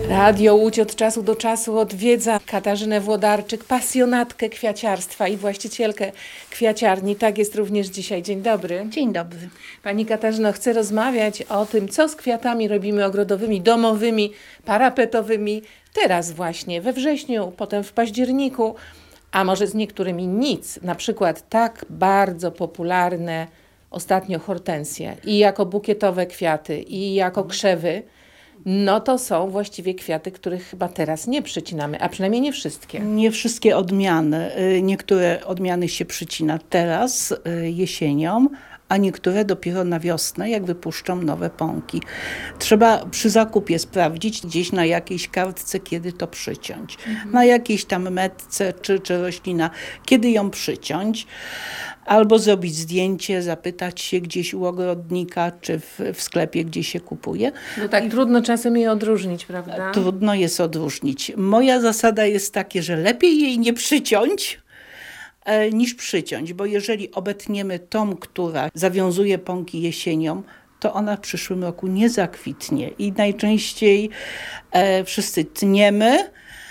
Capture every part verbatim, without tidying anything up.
Radio Łódź od czasu do czasu odwiedza Katarzynę Włodarczyk, pasjonatkę kwiaciarstwa i właścicielkę kwiaciarni. Tak jest również dzisiaj. Dzień dobry. Dzień dobry. Pani Katarzyno, chcę rozmawiać o tym, co z kwiatami robimy ogrodowymi, domowymi, parapetowymi. Teraz właśnie, we wrześniu, potem w październiku, a może z niektórymi nic. Na przykład tak bardzo popularne ostatnio hortensje i jako bukietowe kwiaty, i jako krzewy. No to są właściwie kwiaty, których chyba teraz nie przycinamy, a przynajmniej nie wszystkie. Nie wszystkie odmiany. Niektóre odmiany się przycina teraz, jesienią, a niektóre dopiero na wiosnę, jak wypuszczą nowe pąki. Trzeba przy zakupie sprawdzić gdzieś na jakiejś kartce, kiedy to przyciąć. Mhm. Na jakiejś tam metce czy, czy roślina, kiedy ją przyciąć. Albo zrobić zdjęcie, zapytać się gdzieś u ogrodnika, czy w, w sklepie, gdzie się kupuje. No tak, I trudno czasem je odróżnić, prawda? Trudno jest odróżnić. Moja zasada jest taka, że lepiej jej nie przyciąć, e, niż przyciąć, bo jeżeli obetniemy tą, która zawiązuje pąki jesienią, to ona w przyszłym roku nie zakwitnie i najczęściej e, wszyscy tniemy,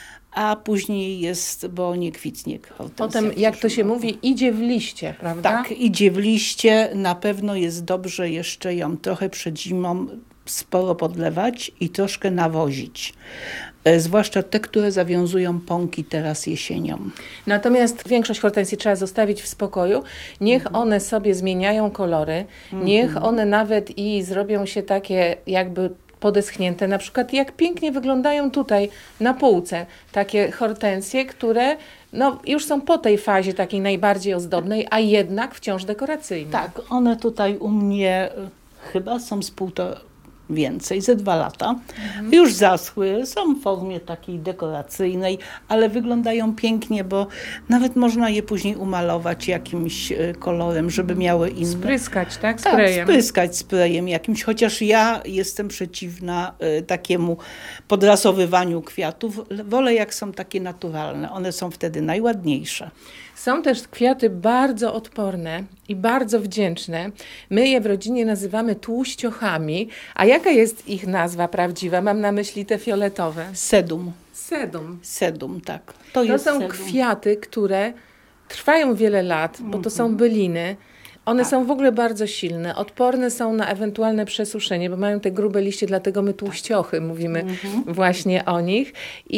a później jest, bo nie kwitnie hortensja. Potem, jak to się mówi, idzie w liście, prawda? Tak, idzie w liście. Na pewno jest dobrze jeszcze ją trochę przed zimą sporo podlewać i troszkę nawozić. E, zwłaszcza te, które zawiązują pąki teraz jesienią. Natomiast większość hortensji trzeba zostawić w spokoju. Niech mhm. one sobie zmieniają kolory. Mhm. Niech one nawet i zrobią się takie jakby podeschnięte, na przykład jak pięknie wyglądają tutaj na półce takie hortensje, które no, już są po tej fazie takiej najbardziej ozdobnej, a jednak wciąż dekoracyjne. Tak, one tutaj u mnie chyba są z półtora więcej, ze dwa lata. Mhm. Już zaschły, są w formie takiej dekoracyjnej, ale wyglądają pięknie, bo nawet można je później umalować jakimś kolorem, żeby miały inne. Spryskać, tak? Tak, Sprayem. spryskać sprayem jakimś, chociaż ja jestem przeciwna y, takiemu podrasowywaniu kwiatów. Wolę jak są takie naturalne, one są wtedy najładniejsze. Są też kwiaty bardzo odporne i bardzo wdzięczne. My je w rodzinie nazywamy tłuściochami. A jaka jest ich nazwa prawdziwa? Mam na myśli te fioletowe. Sedum. Sedum. Sedum, tak. To, to jest są sedum. Kwiaty, które trwają wiele lat, bo to są byliny. One tak. są w ogóle bardzo silne, odporne są na ewentualne przesuszenie, bo mają te grube liście, dlatego my tłuściochy mówimy mm-hmm. właśnie o nich.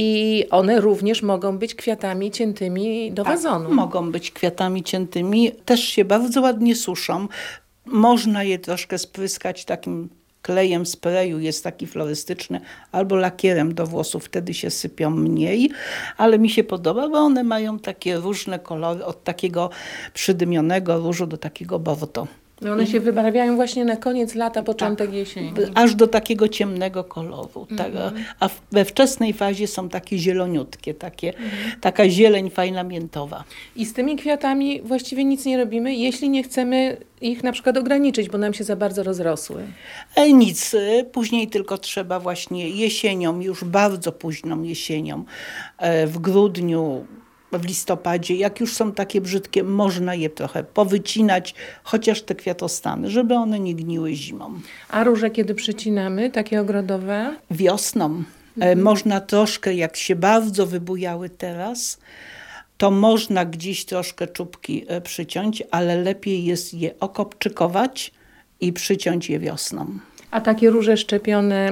I one również mogą być kwiatami ciętymi do tak, wazonu. Mogą być kwiatami ciętymi, też się bardzo ładnie suszą. Można je troszkę spryskać takim klejem sprayu, jest taki florystyczny, albo lakierem do włosów, wtedy się sypią mniej, ale mi się podoba, bo one mają takie różne kolory, od takiego przydymionego różu do takiego bordo. No one się wybarwiają właśnie na koniec lata, początek tak, jesieni. Aż do takiego ciemnego koloru. Mm-hmm. Tak, a we wczesnej fazie są takie zieloniutkie, takie, mm-hmm. taka zieleń fajna miętowa. I z tymi kwiatami właściwie nic nie robimy, jeśli nie chcemy ich na przykład ograniczyć, bo nam się za bardzo rozrosły. E, nic. Później tylko trzeba właśnie jesienią, już bardzo późną jesienią, e, w grudniu, w listopadzie, jak już są takie brzydkie, można je trochę powycinać, chociaż te kwiatostany, żeby one nie gniły zimą. A róże kiedy przycinamy, takie ogrodowe? Wiosną. Mhm. Można troszkę, jak się bardzo wybujały teraz, to można gdzieś troszkę czubki przyciąć, ale lepiej jest je okopczykować i przyciąć je wiosną. A takie róże szczepione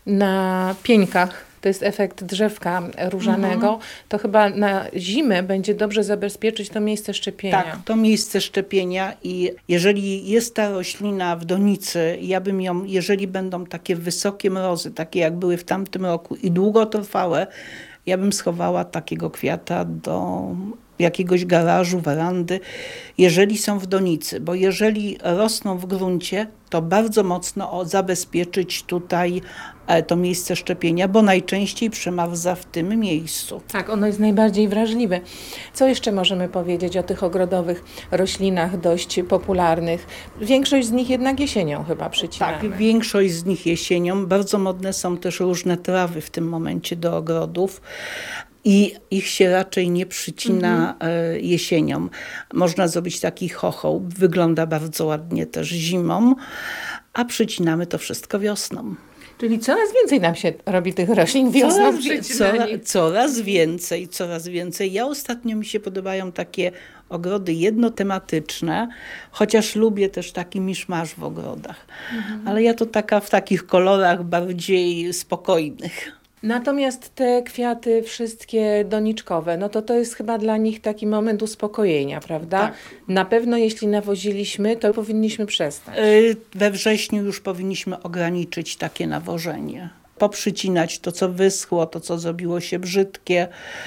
na pieńkach, to jest efekt drzewka różanego, mhm. to chyba na zimę będzie dobrze zabezpieczyć to miejsce szczepienia. Tak, to miejsce szczepienia i jeżeli jest ta roślina w donicy, ja bym ją, jeżeli będą takie wysokie mrozy, takie jak były w tamtym roku i długotrwałe, ja bym schowała takiego kwiata do jakiegoś garażu, werandy, jeżeli są w donicy, bo jeżeli rosną w gruncie, to bardzo mocno o, zabezpieczyć tutaj e, to miejsce szczepienia, bo najczęściej przemarza w tym miejscu. Tak, ono jest najbardziej wrażliwe. Co jeszcze możemy powiedzieć o tych ogrodowych roślinach dość popularnych? Większość z nich jednak jesienią chyba przycinamy. Tak, większość z nich jesienią. Bardzo modne są też różne trawy w tym momencie do ogrodów. I ich się raczej nie przycina mhm. jesienią. Można zrobić taki chochoł, wygląda bardzo ładnie też zimą, a przycinamy to wszystko wiosną. Czyli coraz więcej nam się robi tych roślin wiosną Coraz, przy wie- coraz, Cynanii. coraz więcej, coraz więcej. Ja ostatnio mi się podobają takie ogrody jednotematyczne, chociaż lubię też taki miszmasz w ogrodach. Mhm. Ale ja to taka w takich kolorach bardziej spokojnych. Natomiast te kwiaty wszystkie doniczkowe, no to to jest chyba dla nich taki moment uspokojenia, prawda? Tak. Na pewno jeśli nawoziliśmy, to powinniśmy przestać. Y, We wrześniu już powinniśmy ograniczyć takie nawożenie. Poprzycinać to, co wyschło, to, co zrobiło się brzydkie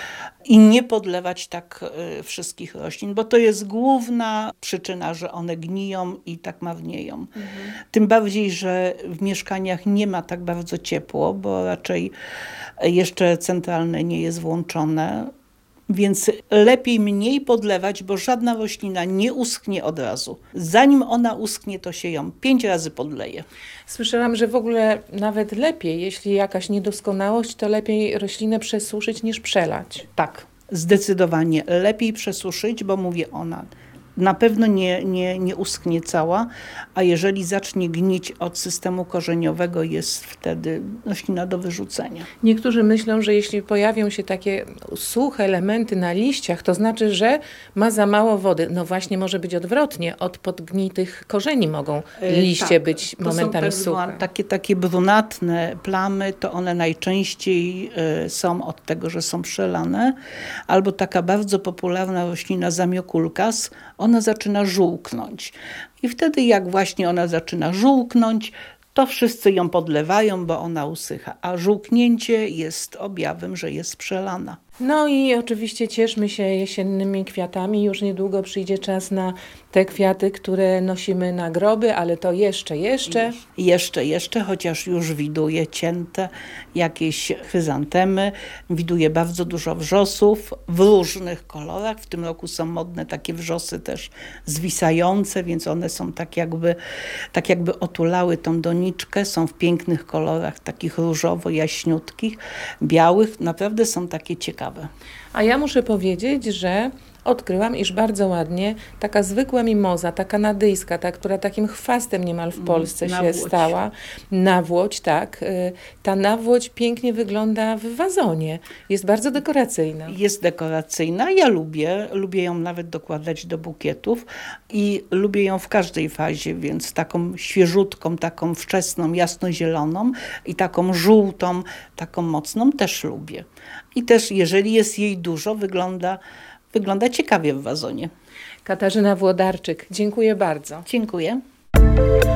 i nie podlewać tak y, wszystkich roślin, bo to jest główna przyczyna, że one gniją i tak marnieją. Mhm. Tym bardziej, że w mieszkaniach nie ma tak bardzo ciepło, bo raczej jeszcze centralne nie jest włączone. Więc lepiej mniej podlewać, bo żadna roślina nie uschnie od razu. Zanim ona uschnie, to się ją pięć razy podleje. Słyszałam, że w ogóle nawet lepiej, jeśli jakaś niedoskonałość, to lepiej roślinę przesuszyć niż przelać. Tak, zdecydowanie lepiej przesuszyć, bo mówię, ona na pewno nie, nie, nie uschnie cała, a jeżeli zacznie gnić od systemu korzeniowego, jest wtedy roślina do wyrzucenia. Niektórzy myślą, że jeśli pojawią się takie suche elementy na liściach, to znaczy, że ma za mało wody. No właśnie może być odwrotnie. Od podgnitych korzeni mogą liście Tak, być to momentami są tak suche. zwane, takie, takie brunatne plamy, to one najczęściej y, są od tego, że są przelane. Albo taka bardzo popularna roślina zamiokulkas, ona zaczyna żółknąć. I wtedy jak właśnie ona zaczyna żółknąć, to wszyscy ją podlewają, bo ona usycha. A żółknięcie jest objawem, że jest przelana. No i oczywiście cieszmy się jesiennymi kwiatami. Już niedługo przyjdzie czas na te kwiaty, które nosimy na groby, ale to jeszcze, jeszcze. Jeszcze, jeszcze, chociaż już widuję cięte jakieś chryzantemy, widuję bardzo dużo wrzosów w różnych kolorach. W tym roku są modne takie wrzosy też zwisające, więc one są tak jakby, tak jakby otulały tą doniczkę. Są w pięknych kolorach, takich różowo-jaśniutkich, białych. Naprawdę są takie ciekawe. A ja muszę powiedzieć, że odkryłam, iż bardzo ładnie taka zwykła mimoza, ta kanadyjska, ta, która takim chwastem niemal w Polsce się nawłoć. stała. Nawłoć, tak. y, Ta nawłoć pięknie wygląda w wazonie. Jest bardzo dekoracyjna. Jest dekoracyjna. Ja lubię, lubię ją nawet dokładać do bukietów i lubię ją w każdej fazie, więc taką świeżutką, taką wczesną, jasnozieloną i taką żółtą, taką mocną też lubię. I też jeżeli jest jej dużo, wygląda, wygląda ciekawie w wazonie. Katarzyna Włodarczyk, dziękuję bardzo. Dziękuję.